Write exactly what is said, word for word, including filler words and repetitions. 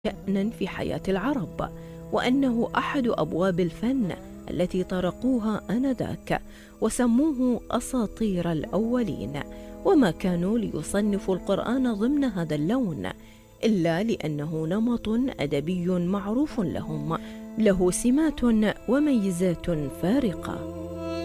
شأنا في حياة العرب، وأنه أحد أبواب الفن التي طرقوها آنذاك وسموه أساطير الأولين، وما كانوا ليصنفوا القرآن ضمن هذا اللون إلا لأنه نمط أدبي معروف لهم، له سمات وميزات فارقة.